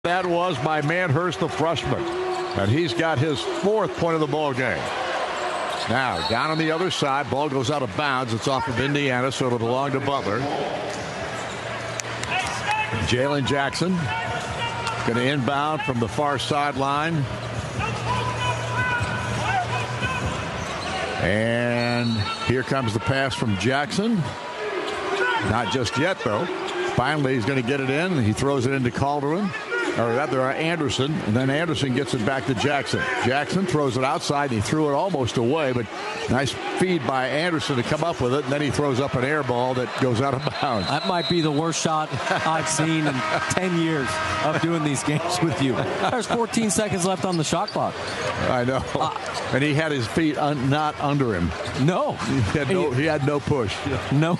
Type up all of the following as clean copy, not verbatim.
That was by Manhurst, the freshman. And he's got his 4th point of the ball game. Now, down on the other side, ball goes out of bounds. It's off of Indiana, so it'll belong to Butler. Jalen Jackson going to inbound from the far sideline. And here comes the pass from Jackson. Not just yet, though. Finally, he's going to get it in. He throws it into Calderon. Or rather, Anderson, and then Anderson gets it back to Jackson. Jackson throws it outside, and he threw it almost away, but nice feed by Anderson to come up with it, and then he throws up an air ball that goes out of bounds. That might be the worst shot I've seen in 10 years of doing these games with you. There's 14 seconds left on the shot clock. I know. And he had his feet not under him. No. He had no push. No.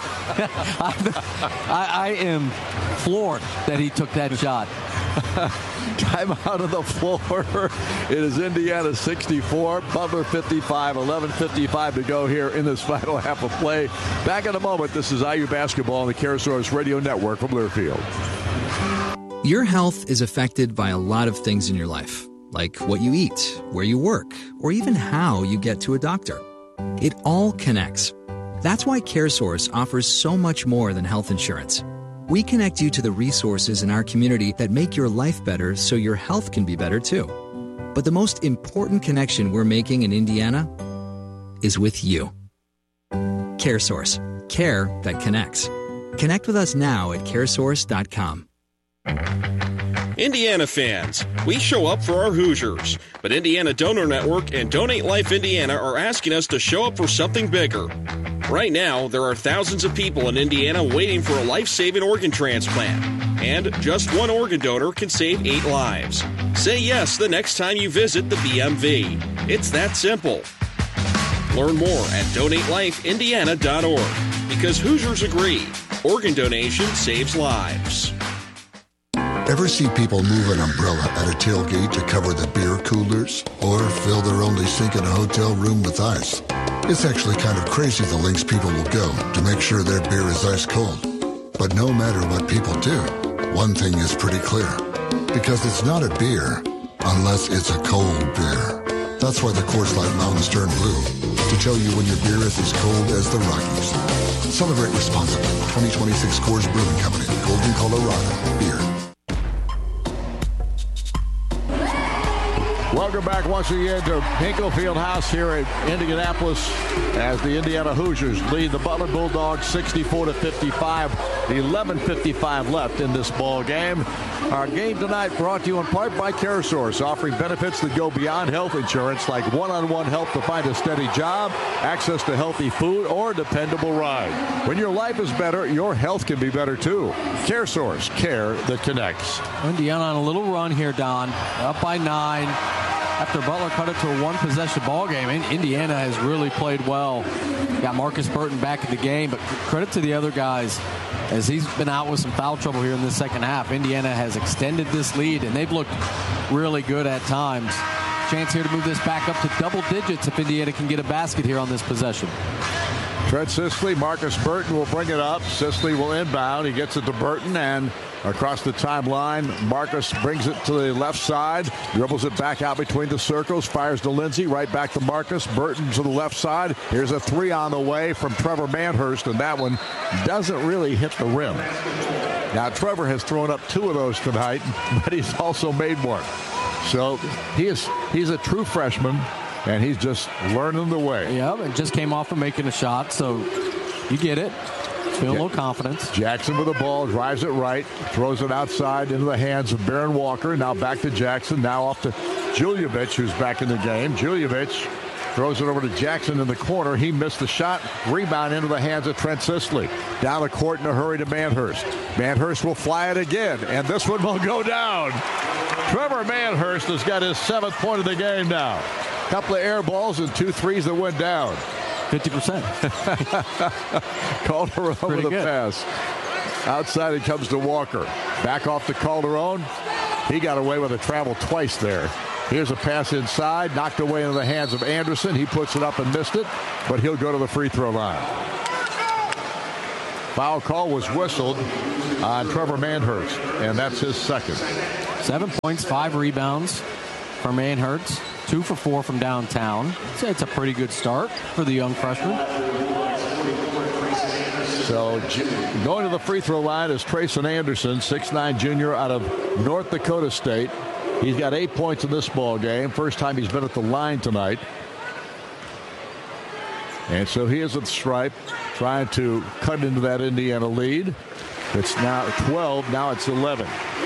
I am floored that he took that shot. Time out of the floor. It is Indiana 64, Butler 55, 11:55 to go here in this final half of play. Back in a moment. This is IU Basketball on the CareSource Radio Network from Learfield. Your health is affected by a lot of things in your life, like what you eat, where you work, or even how you get to a doctor. It all connects. That's why CareSource offers so much more than health insurance. We connect you to the resources in our community that make your life better so your health can be better too. But the most important connection we're making in Indiana is with you. CareSource. Care that connects. Connect with us now at caresource.com. Indiana fans, we show up for our Hoosiers, but Indiana Donor Network and Donate Life Indiana are asking us to show up for something bigger. Right now, there are thousands of people in Indiana waiting for a life-saving organ transplant, and just one organ donor can save 8 lives. Say yes the next time you visit the BMV. It's that simple. Learn more at donatelifeindiana.org, because Hoosiers agree, organ donation saves lives. Ever see people move an umbrella at a tailgate to cover the beer coolers, or fill their only sink in a hotel room with ice? It's actually kind of crazy the lengths people will go to make sure their beer is ice cold. But no matter what people do, one thing is pretty clear. Because it's not a beer unless it's a cold beer. That's why the Coors Light Mountains turn blue, to tell you when your beer is as cold as the Rockies. Celebrate responsibly. 2026 Coors Brewing Company, Golden, Colorado. Beer. Welcome back once again to Hinkle Fieldhouse here at Indianapolis as the Indiana Hoosiers lead the Butler Bulldogs 64-55. 11:55 left in this ball game. Our game tonight brought to you in part by CareSource, offering benefits that go beyond health insurance, like one-on-one help to find a steady job, access to healthy food, or a dependable ride. When your life is better, your health can be better too. CareSource, care that connects. Indiana on a little run here, Don. Up by 9. After Butler cut it to a one-possession ball game, Indiana has really played well. Got Marcus Burton back in the game, but credit to the other guys as he's been out with some foul trouble here in the second half. Indiana has extended this lead, and they've looked really good at times. Chance here to move this back up to double digits if Indiana can get a basket here on this possession. Trent Sisley, Marcus Burton will bring it up. Sisley will inbound. He gets it to Burton, and across the timeline, Marcus brings it to the left side, dribbles it back out between the circles, fires to Lindsey, right back to Marcus. Burton to the left side. Here's a 3 on the way from Trevor Manhurst, and that one doesn't really hit the rim. Now, Trevor has thrown up 2 of those tonight, but he's also made one. So he's a true freshman, and he's just learning the way. Yeah, and just came off of making a shot, so you get it. Feel a little confidence. Jackson with the ball, drives it right, throws it outside into the hands of Baron Walker. Now back to Jackson, now off to Juljevich, who's back in the game. Juljevich throws it over to Jackson in the corner. He missed the shot. Rebound into the hands of Trent Sisley. Down the court in a hurry to Manhurst. Manhurst will fly it again, and this one will go down. Trevor Manhurst has got his 7th point of the game now. Couple of air balls and 2 threes that went down. 50%. Calderon with a pass. Outside it comes to Walker. Back off to Calderon. He got away with a travel twice there. Here's a pass inside, knocked away into the hands of Anderson. He puts it up and missed it, but he'll go to the free throw line. Foul call was whistled on Trevor Manhurst, and that's his second. 7 points, 5 rebounds for Manhurst. 2 for 4 from downtown. So it's a pretty good start for the young freshman. So going to the free throw line is Trayson Anderson, 6'9" junior out of North Dakota State. He's got 8 points in this ball game. First time he's been at the line tonight. And so he is at the stripe, trying to cut into that Indiana lead. It's now 12. Now it's 11.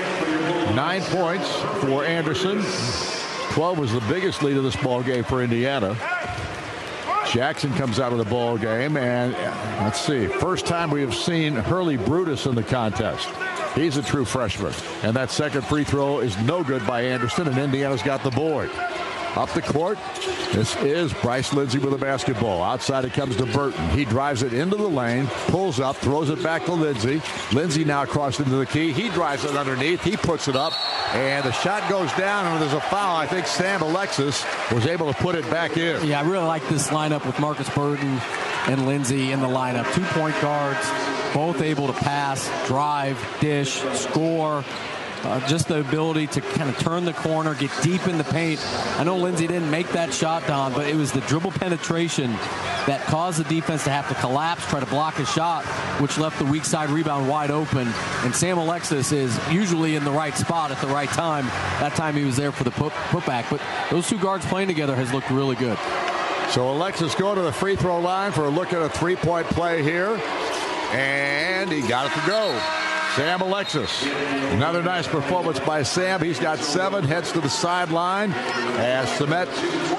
9 points for Anderson. 12 was the biggest lead of this ball game for Indiana. Jackson comes out of the ball game, and let's see. First time we have seen Hurley Brutus in the contest. He's a true freshman. And that second free throw is no good by Anderson, and Indiana's got the board. Up the court, this is Bryce Lindsey with the basketball. Outside it comes to Burton. He drives it into the lane, pulls up, throws it back to Lindsey. Lindsey now crossed into the key. He drives it underneath. He puts it up, and the shot goes down, and there's a foul. I think Sam Alexis was able to put it back in. Yeah, I really like this lineup with Marcus Burton and Lindsey in the lineup. 2-point guards, both able to pass, drive, dish, score. Just the ability to kind of turn the corner, get deep in the paint. I know Lindsey didn't make that shot, Don, but it was the dribble penetration that caused the defense to have to collapse, try to block a shot, which left the weak side rebound wide open. And Sam Alexis is usually in the right spot at the right time. That time he was there for the putback. But those two guards playing together has looked really good. So Alexis going to the free throw line for a look at a three-point play here. And he got it to go. Sam Alexis. Another nice performance by Sam. He's got 7, heads to the sideline. As Samet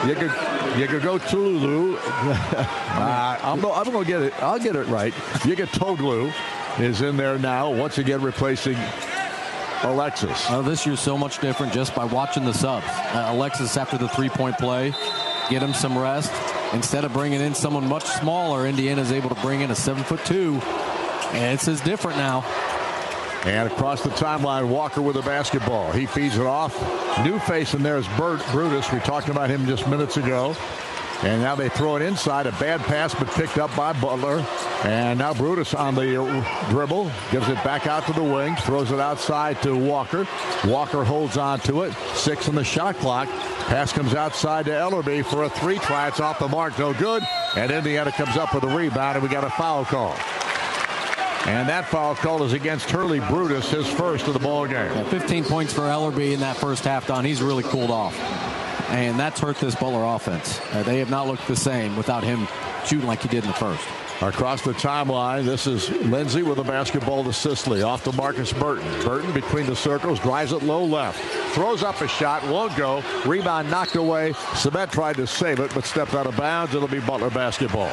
Yegagotulu, I'm going to get it. I'll get it right. Yegagotoglu is in there now, once again replacing Alexis. This year's so much different just by watching the subs. Alexis, after the three-point play, get him some rest. Instead of bringing in someone much smaller, Indiana's able to bring in a 7'2", and it's as different now. And across the timeline, Walker with the basketball. He feeds it off. New face in there is Brutus. We talked about him just minutes ago. And now they throw it inside. A bad pass, but picked up by Butler. And now Brutus on the dribble. Gives it back out to the wing. Throws it outside to Walker. Walker holds on to it. 6 on the shot clock. Pass comes outside to Ellerby for a 3 try. It's off the mark. No good. And Indiana comes up with a rebound, and we got a foul call. And that foul call is against Hurley Brutus, his first of the ball game. 15 points for Ellerby in that first half, Don. He's really cooled off. And that's hurt this Butler offense. They have not looked the same without him shooting like he did in the first. Across the timeline, this is Lindsey with the basketball to Sisley. Off to Marcus Burton. Burton between the circles, drives it low left. Throws up a shot, won't go. Rebound knocked away. Samet tried to save it, but stepped out of bounds. It'll be Butler basketball.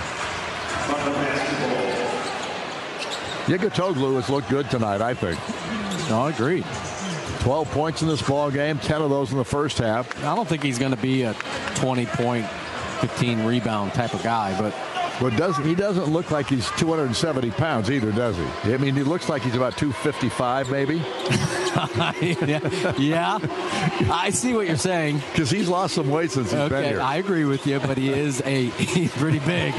Yegagotoglu has looked good tonight, I think. No, I agree. 12 points in this ball game, 10 of those in the first half. I don't think he's going to be a 20-point, 15-rebound type of guy, but he doesn't look like he's 270 pounds either, does he? I mean, he looks like he's about 255, maybe. Yeah, I see what you're saying. Because he's lost some weight since he's been here. I agree with you, but he's pretty big.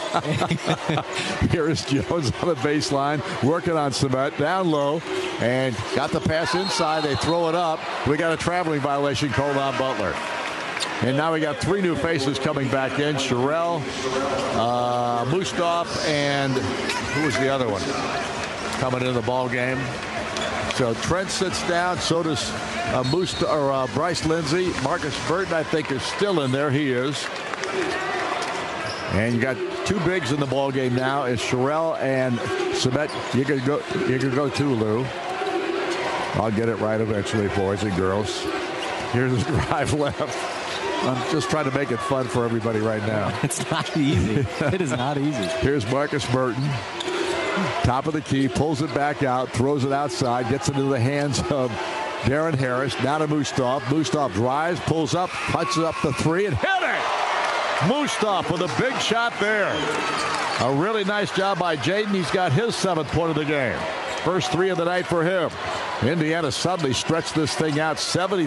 Here is Jones on the baseline, working on Samet, down low, and got the pass inside. They throw it up. We got a traveling violation called on Butler. And now we got 3 new faces coming back in. Sherelle, Mustaf, and who was the other one coming into the ball game? So Trent sits down. So does Bryce Lindsey. Marcus Burton, I think, is still in there. He is. And you got 2 bigs in the ball game now. Is Sherelle and Samet Yegagotoglu. I'll get it right eventually, boys and girls. Here's the drive left. I'm just trying to make it fun for everybody right now. It's not easy. It is not easy. Here's Marcus Burton. Top of the key, pulls it back out, throws it outside, gets it into the hands of Darren Harris. Now to Mustaf. Mustaf drives, pulls up, punches up the 3, and hit it! Mustaf with a big shot there. A really nice job by Jaden. He's got his 7th point of the game. First 3 of the night for him. Indiana suddenly stretched this thing out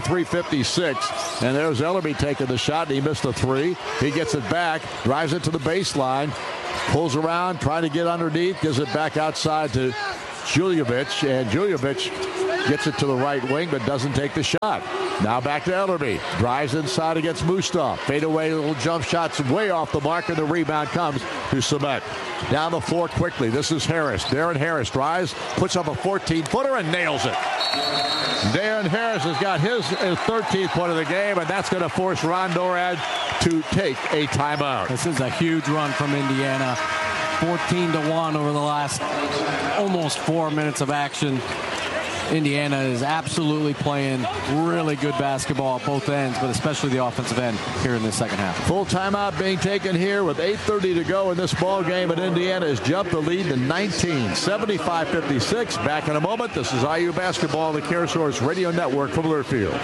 73-56. And there's Ellerbe taking the shot. He missed a three. He gets it back, drives it to the baseline, pulls around, trying to get underneath, gives it back outside to Juljevic. And Juljevic gets it to the right wing but doesn't take the shot. Now back to Ellerbe. Drives inside against Mustaf. Fadeaway little jump shots way off the mark, and the rebound comes to Cement. Down the floor quickly. This is Harris. Darren Harris drives, puts up a 14-footer, and nails it. Darren Harris has got his 13th point of the game, and that's going to force Ron Norad to take a timeout. This is a huge run from Indiana. 14-1 over the last almost 4 minutes of action. Indiana is absolutely playing really good basketball at both ends, but especially the offensive end here in the second half. Full timeout being taken here with 8:30 to go in this ball game, and Indiana has jumped the lead to 19, 75-56. Back in a moment. This is IU basketball on the CareSource Radio Network from Learfield.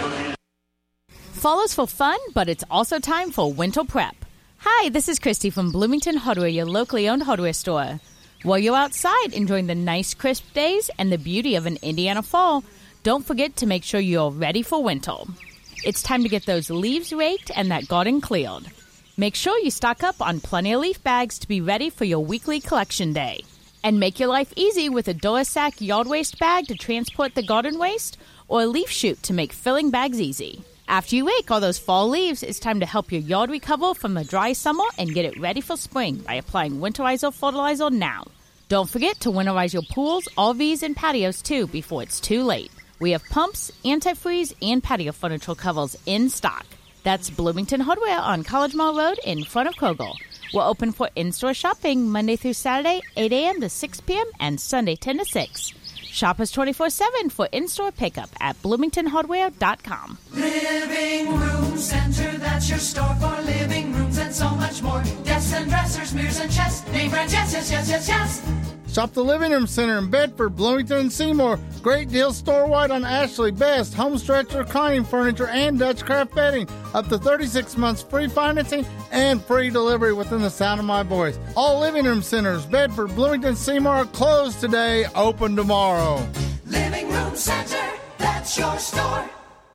Fall's for fun, but it's also time for winter prep. Hi, this is Christy from Bloomington Hardware, your locally owned hardware store. While you're outside enjoying the nice crisp days and the beauty of an Indiana fall, don't forget to make sure you're ready for winter. It's time to get those leaves raked and that garden cleared. Make sure you stock up on plenty of leaf bags to be ready for your weekly collection day. And make your life easy with a Durasac yard waste bag to transport the garden waste or a leaf chute to make filling bags easy. After you rake all those fall leaves, it's time to help your yard recover from a dry summer and get it ready for spring by applying Winterizer fertilizer now. Don't forget to winterize your pools, RVs, and patios too before it's too late. We have pumps, antifreeze, and patio furniture covers in stock. That's Bloomington Hardware on College Mall Road in front of Kogel. We're open for in-store shopping Monday through Saturday, 8 a.m. to 6 p.m. and Sunday 10 to 6. Shop us 24/7 for in-store pickup at bloomingtonhardware.com. Living Room Center, that's your store for living rooms and so much more. Desks and dressers, mirrors and chests, name brand, yes, yes, yes, yes, yes. Shop the Living Room Center in Bedford, Bloomington, and Seymour. Great deals store-wide on Ashley, Best, Homestretch reclining furniture, and Dutch Craft bedding. Up to 36 months free financing and free delivery within the sound of my voice. All Living Room Centers, Bedford, Bloomington, Seymour are closed today, open tomorrow. Living Room Center, that's your store.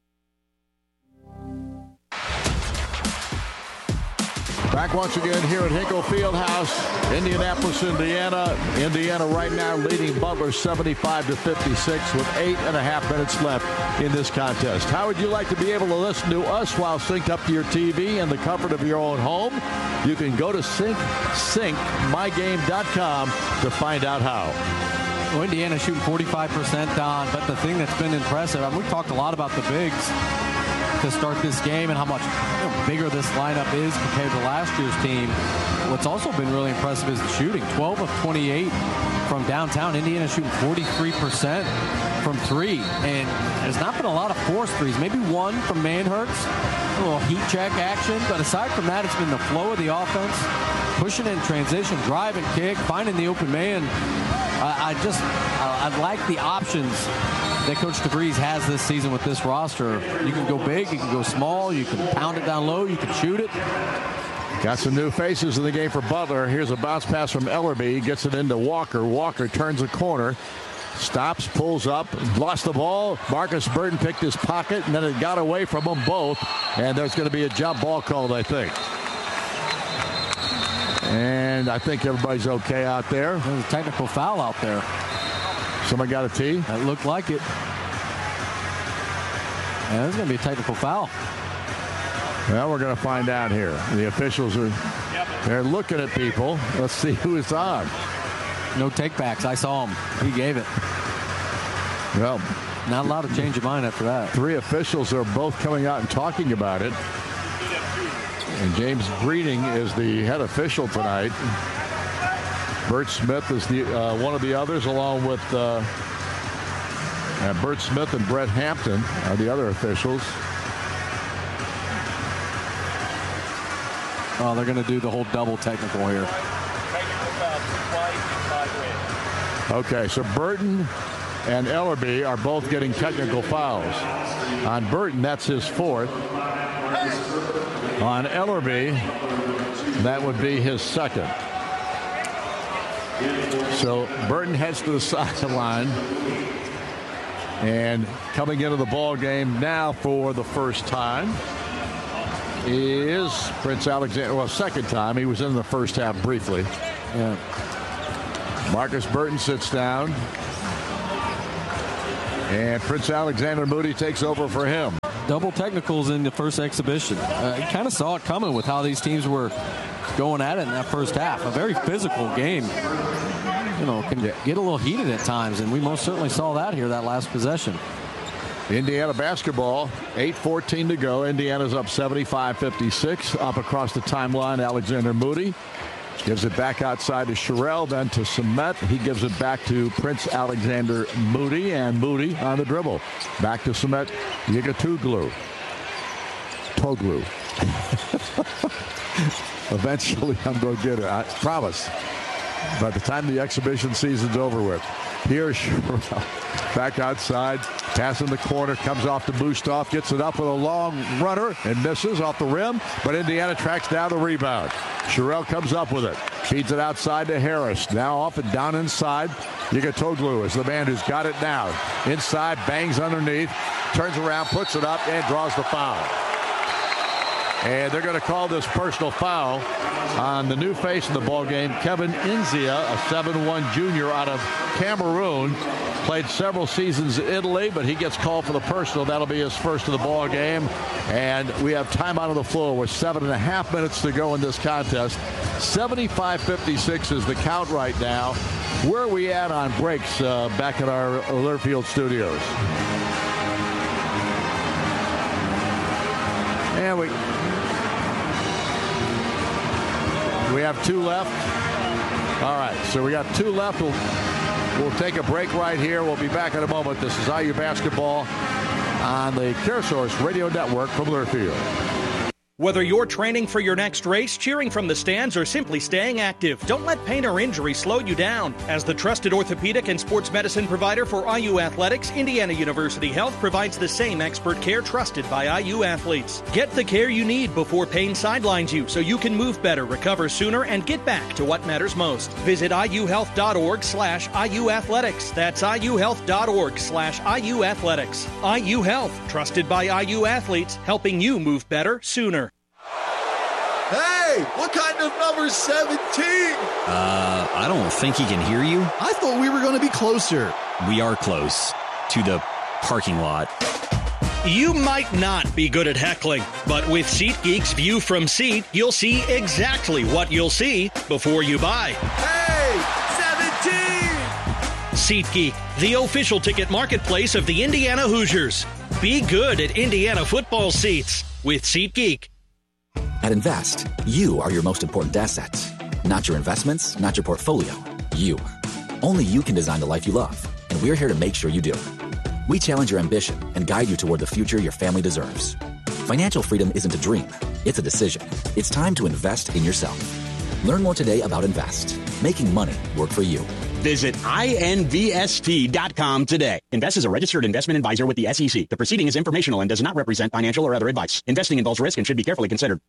Back once again here at Hinkle Fieldhouse, Indianapolis, Indiana. Indiana right now leading Butler 75-56 with 8.5 minutes left in this contest. How would you like to be able to listen to us while synced up to your TV in the comfort of your own home? You can go to syncmygame.com to find out how. Well, Indiana shooting 45%, Don, but the thing that's been impressive, and we've talked a lot about the bigs to start this game and how much bigger this lineup is compared to last year's team. What's also been really impressive is the shooting. 12 of 28 from downtown. Indiana shooting 43% from three. And there's not been a lot of forced threes. Maybe one from Manhurts. A little heat check action. But aside from that, it's been the flow of the offense. Pushing in transition, drive and kick, finding the open man. I like the options that Coach DeVries has this season with this roster. You can go big, you can go small, you can pound it down low, you can shoot it. Got some new faces in the game for Butler. Here's a bounce pass from Ellerbe. Gets it into Walker. Walker turns the corner. Stops, pulls up, lost the ball. Marcus Burton picked his pocket, and then it got away from them both. And there's going to be a jump ball called, I think. And I think everybody's okay out there. There's a technical foul out there. Somebody got a tee? That looked like it. Yeah, there's going to be a technical foul. Well, we're going to find out here. The officials they're looking at people. Let's see who is on. No takebacks. I saw him. He gave it. Well, not allowed to change your mind after that. Three officials are both coming out and talking about it. And James Breeding is the head official tonight. Bert Smith is the one of the others, along with Bert Smith and Brett Hampton are the other officials. Oh, they're going to do the whole double technical here. Okay, so Burton and Ellerbe are both getting technical fouls. On Burton, that's his fourth. On Ellerbe, that would be his second. So Burton heads to the sideline. And coming into the ball game now for the first time is Prince Alexander. Well, second time. He was in the first half briefly. Yeah. Marcus Burton sits down. And Prince Alexander Moody takes over for him. Double technicals in the first exhibition. Kind of saw it coming with how these teams were going at it in that first half. A very physical game. Can get a little heated at times, and we most certainly saw that here, that last possession. Indiana basketball, 8:14 to go. Indiana's up 75-56. Up across the timeline, Alexander Moody gives it back outside to Sherrill, then to Samet. He gives it back to Prince Alexander Moody, and Moody on the dribble. Back to Samet Yigitoglu. Eventually, I'm going to get it. I promise. By the time the exhibition season's over with. Here's Sherrill. Back outside. Pass in the corner. Comes off to Bustov. Gets it up with a long runner and misses off the rim. But Indiana tracks down the rebound. Sherrill comes up with it. Feeds it outside to Harris. Now off and down inside. Yigitoglu is the man who's got it now. Inside. Bangs underneath. Turns around. Puts it up and draws the foul. And they're going to call this personal foul on the new face in the ballgame, Kevin Inzia, a 7'1" junior out of Cameroon. Played several seasons in Italy, but he gets called for the personal. That'll be his first of the ball game. And we have time out on the floor with 7.5 minutes to go in this contest. 75-56 is the count right now. Where are we at on breaks back at our Learfield studios? And we have 2 left. All right, so we got 2 left. We'll take a break right here. We'll be back in a moment. This is IU Basketball on the CareSource Radio Network from Learfield. Whether you're training for your next race, cheering from the stands, or simply staying active, don't let pain or injury slow you down. As the trusted orthopedic and sports medicine provider for IU Athletics, Indiana University Health provides the same expert care trusted by IU athletes. Get the care you need before pain sidelines you so you can move better, recover sooner, and get back to what matters most. Visit iuhealth.org/IU Athletics. That's iuhealth.org/IU Athletics. IU Health, trusted by IU athletes, helping you move better sooner. Hey, what kind of number's 17? I don't think he can hear you. I thought we were going to be closer. We are close to the parking lot. You might not be good at heckling, but with SeatGeek's View from Seat, you'll see exactly what you'll see before you buy. Hey, 17! SeatGeek, the official ticket marketplace of the Indiana Hoosiers. Be good at Indiana football seats with SeatGeek. At Invest, you are your most important asset. Not your investments, not your portfolio. You. Only you can design the life you love, and we're here to make sure you do. We challenge your ambition and guide you toward the future your family deserves. Financial freedom isn't a dream, it's a decision. It's time to invest in yourself. Learn more today about Invest, making money work for you. Visit invest.com today. Invest is a registered investment advisor with the SEC. The proceeding is informational and does not represent financial or other advice. Investing involves risk and should be carefully considered.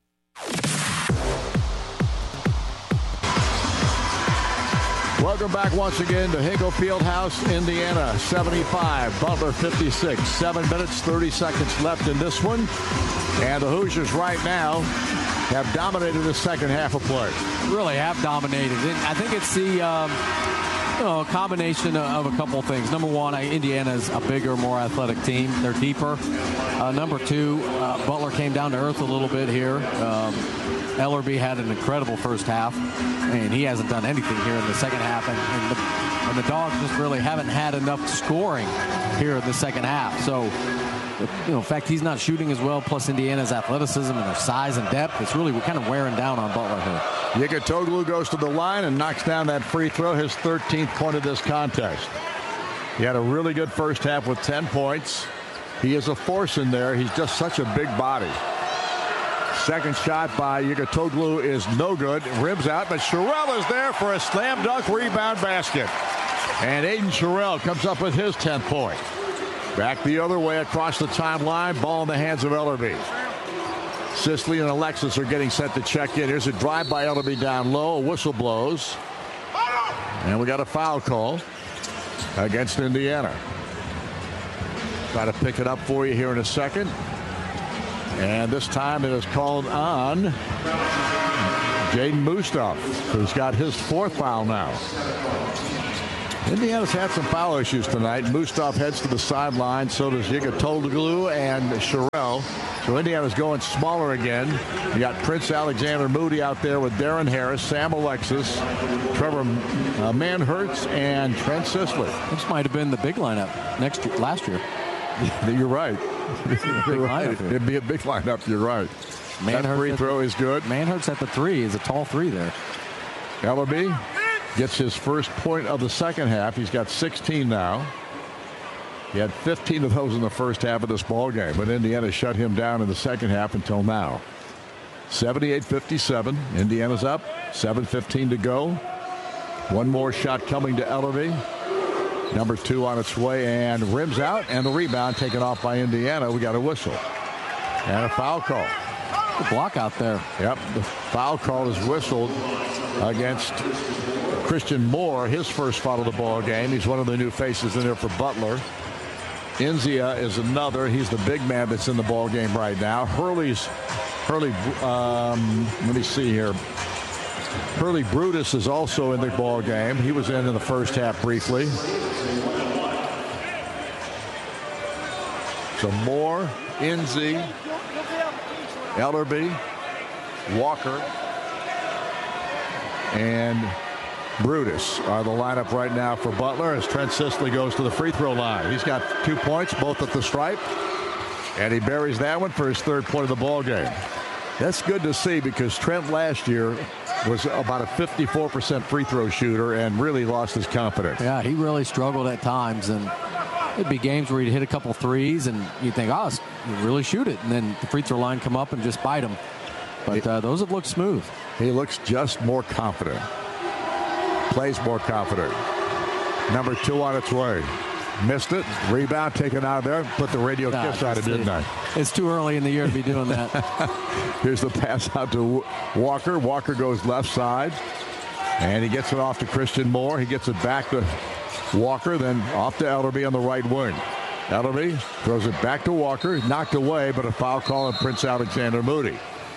Welcome back once again to Hinkle Fieldhouse, Indiana, 75, Butler 56. 7 minutes, 30 seconds left in this one. And the Hoosiers right now have dominated the second half of play. Really have dominated. I think it's the combination of a couple things. Number one, Indiana's a bigger, more athletic team. They're deeper. Number two, Butler came down to earth a little bit here. Ellerbe had an incredible first half, and he hasn't done anything here in the second half. And the Dogs just really haven't had enough scoring here in the second half. So, in fact, he's not shooting as well, plus Indiana's athleticism and their size and depth. It's really kind of wearing down on Butler here. Yigitoglu goes to the line and knocks down that free throw, his 13th point of this contest. He had a really good first half with 10 points. He is a force in there. He's just such a big body. Second shot by Yigitoglu is no good. Rims out, but Sherrill is there for a slam dunk rebound basket. And Aiden Sherrill comes up with his 10th point. Back the other way across the timeline. Ball in the hands of Ellerbe. Sisley and Alexis are getting set to check in. Here's a drive by Ellerbe down low. A whistle blows. And we got a foul call against Indiana. Try to pick it up for you here in a second. And this time it is called on Jaden Mustaf, who's got his 4th foul now. Indiana's had some foul issues tonight. Mustaf heads to the sideline. So does Yiga Tologlu and Sherrill. So Indiana's going smaller again. You got Prince Alexander Moody out there with Darren Harris, Sam Alexis, Trevor Manhertz, and Trent Sisley. This might have been the big lineup last year. You're right. It'd be a big lineup. You're right. That free throw is good. Manhertz at the 3 is a tall 3 there. Ellerbe gets his first point of the second half. He's got 16 now. He had 15 of those in the first half of this ball game, but Indiana shut him down in the second half until now. 78-57. Indiana's up. 7:15 to go. One more shot coming to Ellerbe. Number 2 on its way and rims out, and the rebound taken off by Indiana. We got a whistle and a foul call. The block out there. Yep, the foul call is whistled against Christian Moore, his first foul of the ball game. He's one of the new faces in there for Butler. Enzia is another. He's the big man that's in the ball game right now. Hurley, let me see here. Hurley Brutus is also in the ball game. He was in the first half briefly. So Moore, Enzi, Ellerbe, Walker, and Brutus are the lineup right now for Butler as Trent Sisley goes to the free throw line. He's got 2 points, both at the stripe, and he buries that one for his 3rd point of the ball game. That's good to see because Trent last year was about a 54% free throw shooter and really lost his confidence. Yeah, he really struggled at times, and it'd be games where he'd hit a couple threes and you'd think, oh, you really shoot it, and then the free throw line come up and just bite him. But those have looked smooth. He looks just more confident. Plays more confident. Number 2 on its way. Missed it. Rebound taken out of there. Put the radio kiss out of midnight. It's too early in the year to be doing that. Here's the pass out to Walker. Walker goes left side. And he gets it off to Christian Moore. He gets it back to Walker. Then off to Ellerbe on the right wing. Ellerbe throws it back to Walker. Knocked away, but a foul call on Prince Alexander Moody.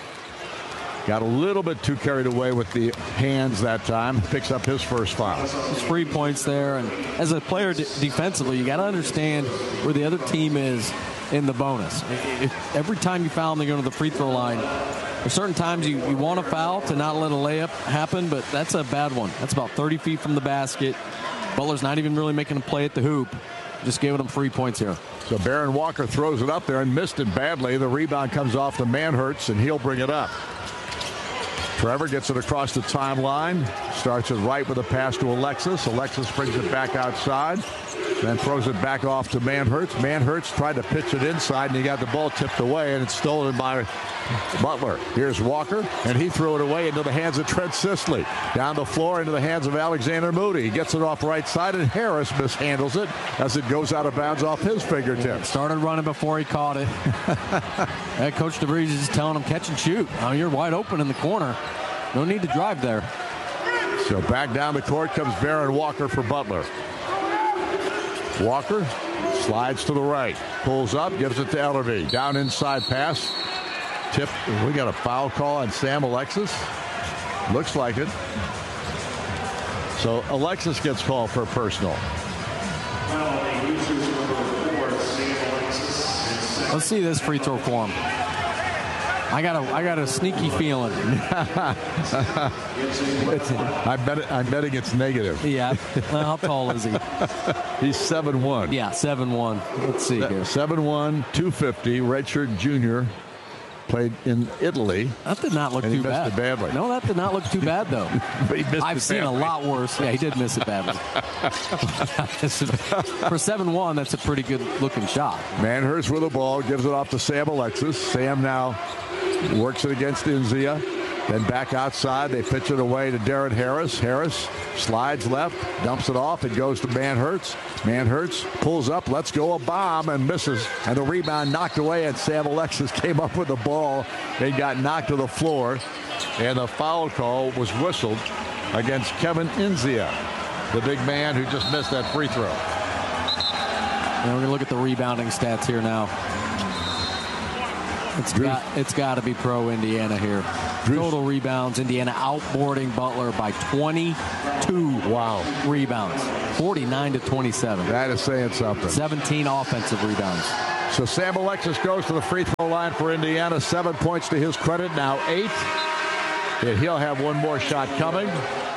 Got a little bit too carried away with the hands that time. Picks up his first foul. There's 3 points there. And as a player defensively, you got to understand where the other team is in the bonus. Every time you foul them, they go to the free throw line. There's certain times you want to foul to not let a layup happen, but that's a bad one. That's about 30 feet from the basket. Butler's not even really making a play at the hoop. Just giving them 3 points here. So Baron Walker throws it up there and missed it badly. The rebound comes off to Manhertz, and he'll bring it up. Trevor gets it across the timeline. Starts it right with a pass to Alexis. Alexis brings it back outside. Then throws it back off to Manhertz. Manhertz tried to pitch it inside, and he got the ball tipped away, and it's stolen by Butler. Here's Walker, and he threw it away into the hands of Trent Sisley. Down the floor into the hands of Alexander Moody. He gets it off right side, and Harris mishandles it as it goes out of bounds off his fingertips. Started running before he caught it. Coach DeVries is just telling him, catch and shoot. Oh, you're wide open in the corner. No need to drive there. So back down the court comes Baron Walker for Butler. Walker slides to the right, pulls up, gives it to Ellerbe. Down inside pass. Tip. We got a foul call on Sam Alexis. Looks like it. So Alexis gets called for a personal. Let's see this free throw for him. I got a sneaky feeling. I'm betting it's negative. Yeah. How tall is he? He's 7'1". Yeah, 7'1". Let's see here. 7'1", 250, redshirt junior. Played in Italy. That did not look too bad. He missed it badly. No, that did not look too bad, though. But he missed I've seen a lot worse. Yeah, he did miss it badly. For 7'1", that's a pretty good-looking shot. Manhertz with the ball, gives it off to Sam Alexis. Sam now works it against Enzia. Then back outside, they pitch it away to Darren Harris. Harris slides left, dumps it off, and goes to Manhertz. Manhertz pulls up, lets go a bomb, and misses. And the rebound knocked away, and Sam Alexis came up with the ball and got knocked to the floor. And the foul call was whistled against Kevin Enzia, the big man who just missed that free throw. We're going to look at the rebounding stats here now. It's got to be pro Indiana here. Total rebounds, Indiana outboarding Butler by 22 rebounds, 49-27. That is saying something. 17 offensive rebounds. So Sam Alexis goes to the free throw line for Indiana. 7 points to his credit, now 8. And he'll have one more shot coming.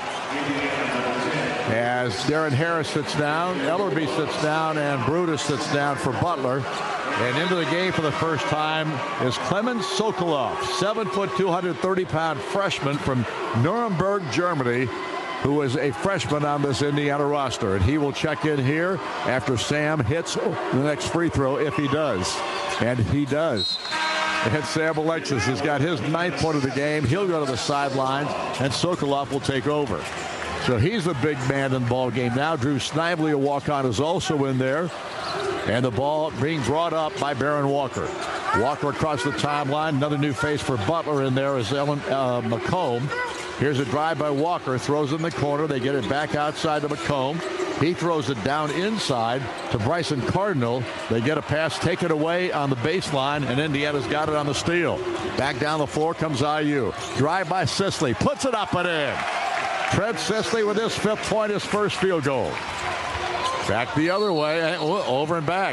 As Darren Harris sits down, Ellerby sits down, and Brutus sits down for Butler. And into the game for the first time is Clemens Sokolov, 7-foot, 230-pound freshman from Nuremberg, Germany, who is a freshman on this Indiana roster. And he will check in here after Sam hits the next free throw, if he does. And he does. And Sam Alexis has got his 9th point of the game. He'll go to the sidelines, and Sokolov will take over. So he's the big man in the ball game now. Drew Snively, a walk-on, is also in there. And the ball being brought up by Baron Walker. Walker across the timeline. Another new face for Butler in there is Ellen McComb. Here's a drive by Walker. Throws in the corner. They get it back outside to McComb. He throws it down inside to Bryson Cardinal. They get a pass taken away on the baseline, and Indiana's got it on the steal. Back down the floor comes IU. Drive by Sisley. Puts it up and in. Trent Sisley with his 5th point, his first field goal. Back the other way, over and back.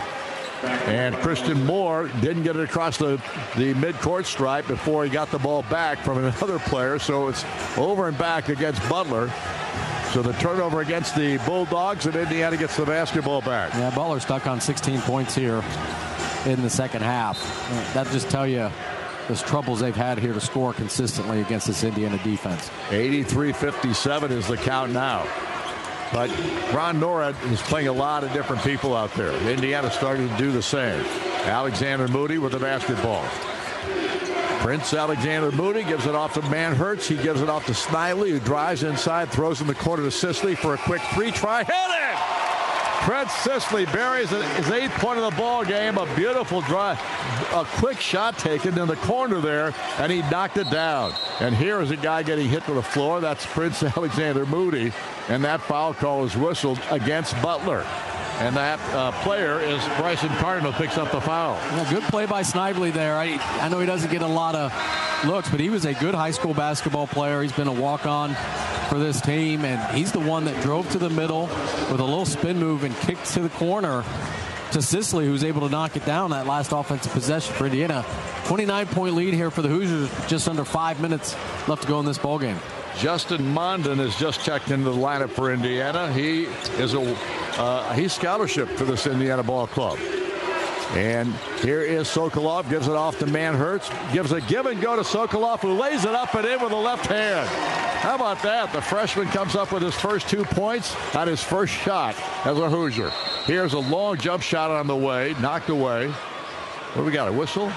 And Christian Moore didn't get it across the midcourt stripe before he got the ball back from another player. So it's over and back against Butler. So the turnover against the Bulldogs, and Indiana gets the basketball back. Yeah, Butler stuck on 16 points here in the second half. That just tell you the troubles they've had here to score consistently against this Indiana defense. 83-57 is the count now. But Ron Norad is playing a lot of different people out there. Indiana starting to do the same. Alexander Moody with the basketball. Prince Alexander Moody gives it off to Manhertz. He gives it off to Snively, who drives inside, throws in the corner to Sisley for a quick 3. Hit it! Trent Sisley buries his 8th point of the ball game. A beautiful drive, a quick shot taken in the corner there, and he knocked it down. And here is a guy getting hit to the floor. That's Prince Alexander Moody, and that foul call is whistled against Butler. And that player is Bryson Cardinal, picks up the foul. Yeah, good play by Snively there. I know he doesn't get a lot of looks, but he was a good high school basketball player. He's been a walk-on for this team, and he's the one that drove to the middle with a little spin move and kicked to the corner to Sisley, who's able to knock it down that last offensive possession for Indiana. 29-point lead here for the Hoosiers, just under 5 minutes left to go in this ballgame. Justin Mondin has just checked into the lineup for Indiana. He is he's scholarship for this Indiana ball club. And here is Sokolov, gives it off to Manhertz, gives a give and go to Sokolov, who lays it up and in with the left hand. How about that? The freshman comes up with his first 2 points on his first shot as a Hoosier. Here's a long jump shot on the way, knocked away. What do we got, a whistle?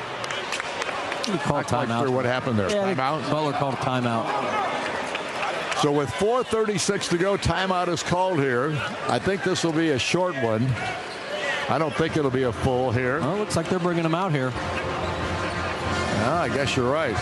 He called timeout. Sure what happened there. Yeah, Timeout? Butler called a timeout. So with 4:36 to go, timeout is called here. I think this will be a short one. I don't think it'll be a full here. Well, it looks like they're bringing him out here. I guess you're right.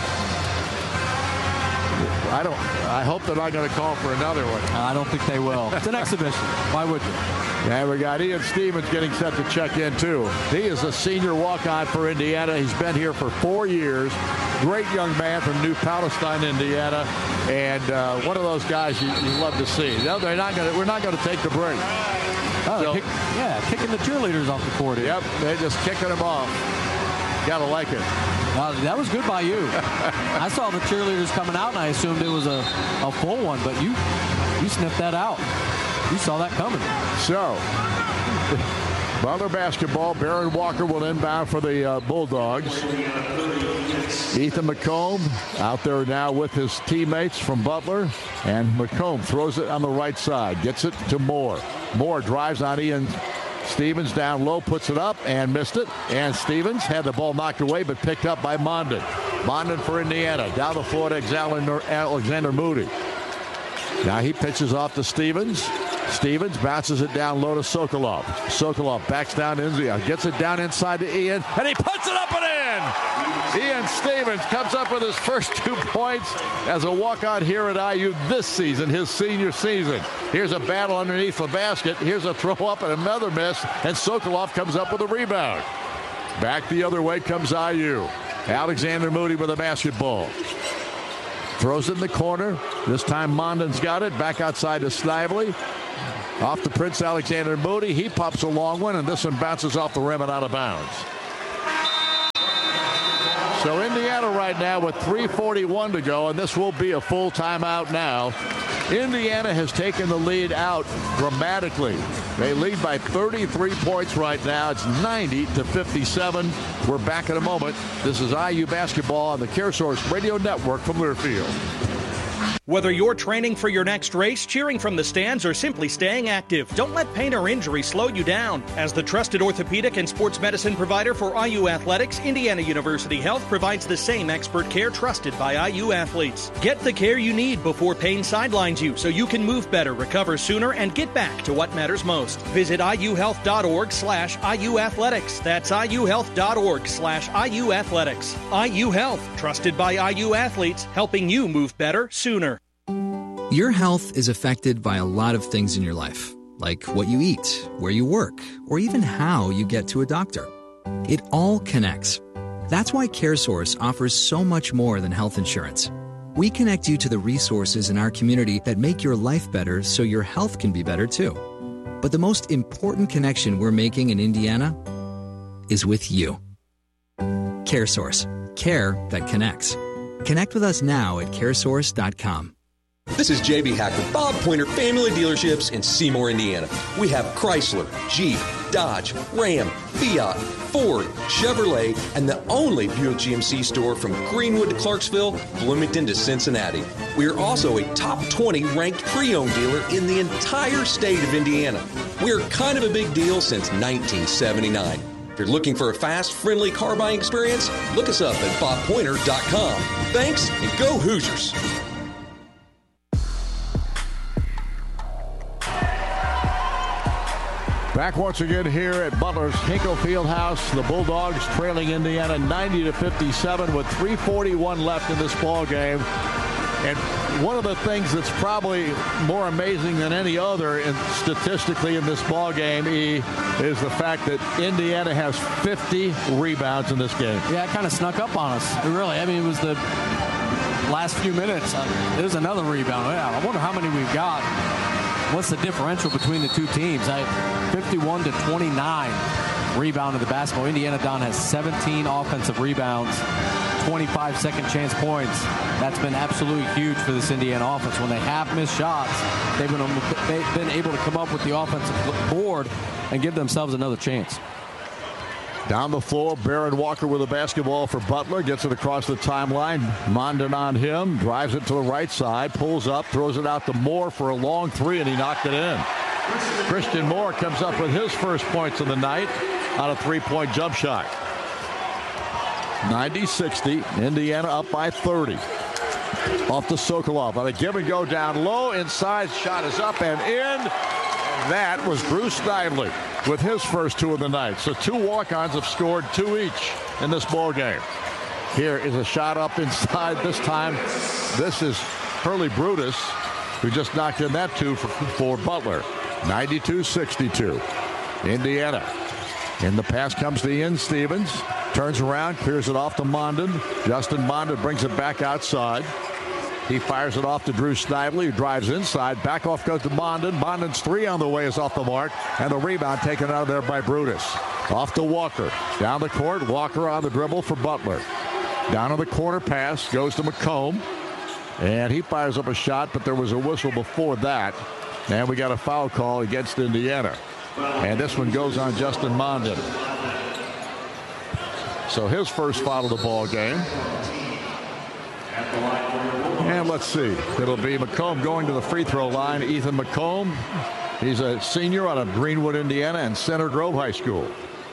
I hope they're not going to call for another one. I don't think they will. It's an exhibition. Why would you? And we got Ian Stevens getting set to check in, too. He is a senior walk-on for Indiana. He's been here for 4 years. Great young man from New Palestine, Indiana. And one of those guys you love to see. No, we're not going to take the break. Kicking the cheerleaders off the court here. Yep, they're just kicking them off. Gotta like it. That was good by you. I saw the cheerleaders coming out, and I assumed it was a full one, but you sniffed that out. You saw that coming. So, Butler basketball. Baron Walker will inbound for the Bulldogs. Ethan McComb out there now with his teammates from Butler. And McComb throws it on the right side. Gets it to Moore. Moore drives on Ian Stevens down low, puts it up and missed it. And Stevens had the ball knocked away, but picked up by Mondin. Mondin for Indiana. Down the floor to Alexander Moody. Now he pitches off to Stevens. Stevens bounces it down low to Sokolov. Sokolov backs down to Indiana, gets it down inside to Ian, and he puts it up and in! Ian Stevens comes up with his first 2 points as a walk-on here at IU this season, his senior season. Here's a battle underneath the basket. Here's a throw up and another miss, and Sokolov comes up with a rebound. Back the other way comes IU. Alexander Moody with the basketball. Throws it in the corner. This time Mondon's got it. Back outside to Snively. Off to Prince Alexander Moody. He pops a long one, and this one bounces off the rim and out of bounds. So Indiana right now with 3:41 to go, and this will be a full timeout now. Indiana has taken the lead out dramatically. They lead by 33 points right now. It's 90-57. We're back in a moment. This is IU basketball on the CareSource Radio Network from Learfield. Whether you're training for your next race, cheering from the stands, or simply staying active, don't let pain or injury slow you down. As the trusted orthopedic and sports medicine provider for IU Athletics, Indiana University Health provides the same expert care trusted by IU athletes. Get the care you need before pain sidelines you so you can move better, recover sooner, and get back to what matters most. Visit iuhealth.org/IU Athletics. That's iuhealth.org/IU Athletics. IU Health, trusted by IU athletes, helping you move better sooner. Your health is affected by a lot of things in your life, like what you eat, where you work, or even how you get to a doctor. It all connects. That's why CareSource offers so much more than health insurance. We connect you to the resources in our community that make your life better so your health can be better too. But the most important connection we're making in Indiana is with you. CareSource. Care that connects. Connect with us now at caresource.com. This is JB Hack with Bob Pointer Family Dealerships in Seymour, Indiana. We have Chrysler, Jeep, Dodge, Ram, Fiat, Ford, Chevrolet, and the only Buick GMC store from Greenwood to Clarksville, Bloomington to Cincinnati. We are also a top 20 ranked pre-owned dealer in the entire state of Indiana. We're kind of a big deal since 1979. If you're looking for a fast, friendly car buying experience, look us up at bobpointer.com. Thanks, and go Hoosiers! Back once again here at Butler's Hinkle Fieldhouse. The Bulldogs trailing Indiana 90-57 with 3:41 left in this ball game. And one of the things that's probably more amazing than any other statistically in this ball game, E, is the fact that Indiana has 50 rebounds in this game. Yeah, it kind of snuck up on us. Really, I mean, it was the last few minutes. There's another rebound. Yeah, I wonder how many we've got. What's the differential between the two teams? 51-29 rebound of the basketball. Indiana, Don, has 17 offensive rebounds, 25 second chance points. That's been absolutely huge for this Indiana offense. When they have missed shots, they've been able to come up with the offensive board and give themselves another chance. Down the floor, Baron Walker with a basketball for Butler. Gets it across the timeline. Mondon on him. Drives it to the right side. Pulls up. Throws it out to Moore for a long three, and he knocked it in. Christian Moore comes up with his first points of the night on a three-point jump shot. 90-60. Indiana up by 30. Off to Sokolov. On a give and go down low. Inside. Shot is up and in. That was Bruce Snively with his first two of the night. So two walk-ons have scored two each in this ball game. Here is a shot up inside. This time, this is Hurley Brutus, who just knocked in that two for Butler. 92-62. Indiana. In the pass comes to Ian Stevens. Turns around, clears it off to Mondon. Justin Mondon brings it back outside. He fires it off to Drew Snively, who drives inside. Back off goes to Mondon. Mondon's three on the way is off the mark. And the rebound taken out of there by Brutus. Off to Walker. Down the court. Walker on the dribble for Butler. Down on the corner pass. Goes to McComb. And he fires up a shot, but there was a whistle before that. And we got a foul call against Indiana. And this one goes on Justin Mondon. So his first foul of the ball game. And let's see. It'll be McComb going to the free throw line. Ethan McComb. He's a senior out of Greenwood, Indiana, and Center Grove High School.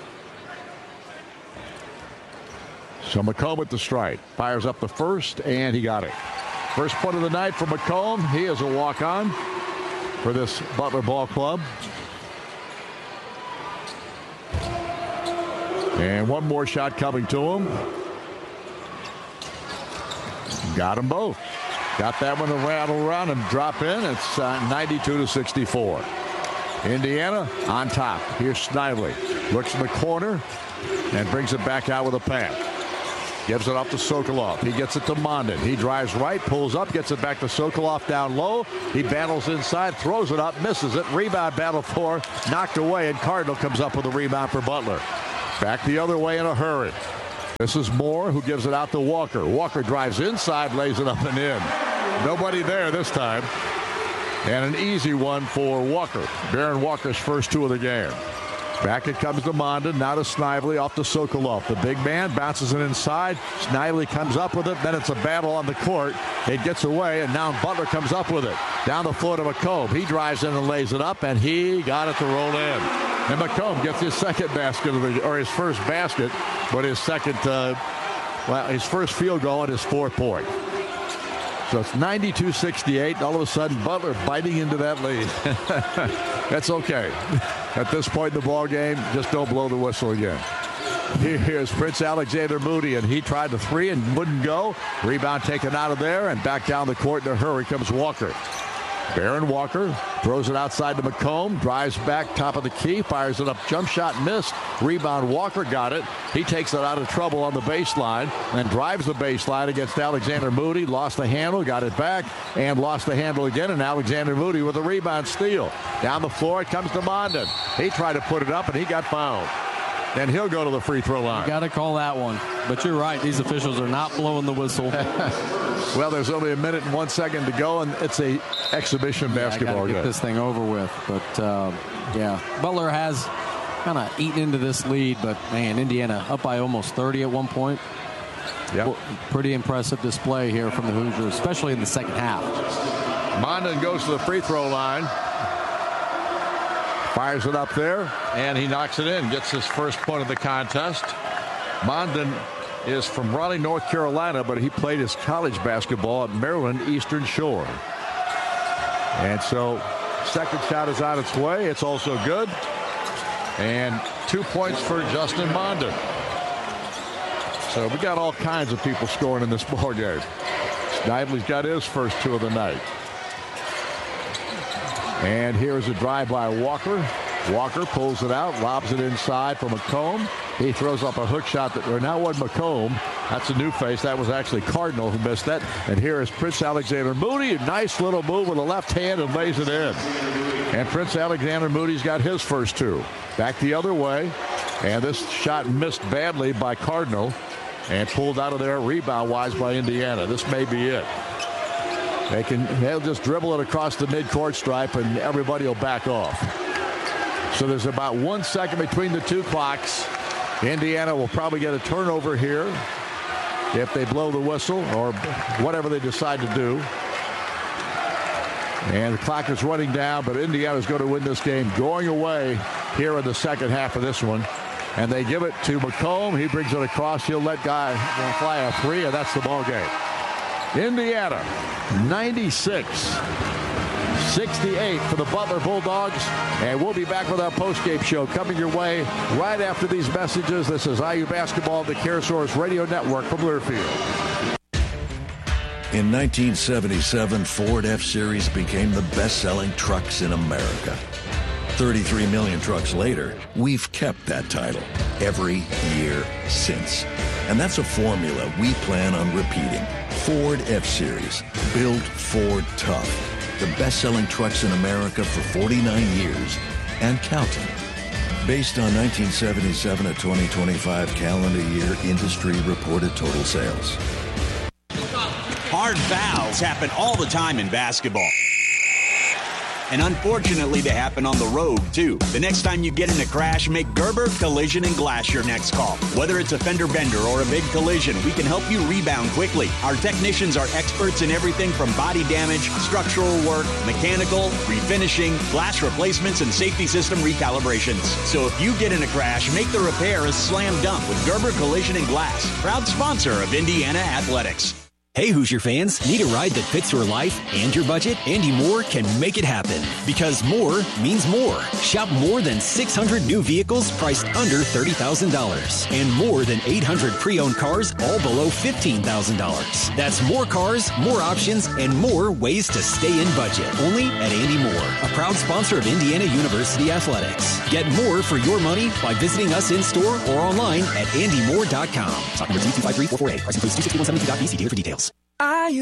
So McComb at the strike. Fires up the first, and he got it. First point of the night for McComb. He is a walk-on. for this Butler ball club. And one more shot coming to him. Got them both. Got that one to rattle around and drop in. It's 92-64. Indiana on top. Here's Snively. Looks in the corner and brings it back out with a pass. Gives it off to Sokolov. He gets it to Mondin. He drives right, pulls up, gets it back to Sokolov down low. He battles inside, throws it up, misses it. Rebound battle for, knocked away, and Cardinal comes up with a rebound for Butler. Back the other way in a hurry. This is Moore who gives it out to Walker. Walker drives inside, lays it up and in. Nobody there this time. And an easy one for Walker. Baron Walker's first 2 of the game. Back it comes to Mondin, now to Snively, off to Sokolov. The big man bounces it inside. Snively comes up with it. Then it's a battle on the court. It gets away, and now Butler comes up with it. Down the floor to McComb. He drives in and lays it up, and he got it to roll in. And McComb gets his second basket, or his first basket, but his second, his first field goal and his 4th point. So it's 92-68. All of a sudden, Butler biting into that lead. That's okay. At this point in the ball game, just don't blow the whistle again. Here's Prince Alexander Moody, and he tried the 3 and wouldn't go. Rebound taken out of there, and back down the court in a hurry comes Walker. Baron Walker throws it outside to McComb, drives back, top of the key, fires it up, jump shot missed. Rebound, Walker got it. He takes it out of trouble on the baseline, and drives the baseline against Alexander Moody. Lost the handle, got it back, and lost the handle again, and Alexander Moody with a rebound steal. Down the floor, it comes to Mondin. He tried to put it up, and he got fouled. And he'll go to the free throw line. You got to call that one. But you're right, these officials are not blowing the whistle. Well, there's only a minute and 1 second to go, and it's a exhibition basketball game. Get this thing over with. But, Butler has kind of eaten into this lead, but, man, Indiana up by almost 30 at one point. Yep. Pretty impressive display here from the Hoosiers, especially in the second half. Mondin goes to the free throw line. Fires it up there, and he knocks it in. Gets his first point of the contest. Mondin is from Raleigh, North Carolina, but he played his college basketball at Maryland Eastern Shore. And so, second shot is on its way. It's also good. And 2 points for Justin Mondin. So we got all kinds of people scoring in this ball game. Snively's got his first 2 of the night. And here's a drive by Walker. Walker pulls it out, lobs it inside for McComb. He throws up a hook shot that, or now wasn't McComb. That's a new face. That was actually Cardinal who missed that. And here is Prince Alexander Moody. A nice little move with the left hand and lays it in. And Prince Alexander Moody's got his first 2. Back the other way. And this shot missed badly by Cardinal and pulled out of there rebound-wise by Indiana. This may be it. They'll just dribble it across the midcourt stripe, and everybody will back off. So there's about 1 second between the 2 clocks. Indiana will probably get a turnover here if they blow the whistle or whatever they decide to do. And the clock is running down, but Indiana's going to win this game going away here in the second half of this one. And they give it to McComb. He brings it across. He'll let guy fly a 3, and that's the ball game. Indiana, 96-68 for the Butler Bulldogs. And we'll be back with our postgame show coming your way right after these messages. This is IU Basketball, the CareSource Radio Network from Learfield. In 1977, Ford F-Series became the best-selling trucks in America. 33 million trucks later, we've kept that title every year since. And that's a formula we plan on repeating. Ford F-Series, built Ford tough. The best-selling trucks in America for 49 years and counting. Based on 1977 to 2025 calendar year industry reported total sales. Hard fouls happen all the time in basketball. And unfortunately, they happen on the road, too. The next time you get in a crash, make Gerber Collision and Glass your next call. Whether it's a fender bender or a big collision, we can help you rebound quickly. Our technicians are experts in everything from body damage, structural work, mechanical, refinishing, glass replacements, and safety system recalibrations. So if you get in a crash, make the repair a slam dunk with Gerber Collision and Glass, proud sponsor of Indiana Athletics. Hey Hoosier fans, need a ride that fits your life and your budget? Andy Moore can make it happen. Because more means more. Shop more than 600 new vehicles priced under $30,000. And more than 800 pre-owned cars all below $15,000. That's more cars, more options, and more ways to stay in budget. Only at Andy Moore, a proud sponsor of Indiana University Athletics. Get more for your money by visiting us in-store or online at andymoore.com. Stock number 25344A. Price includes 26172.BC. Dealer for details.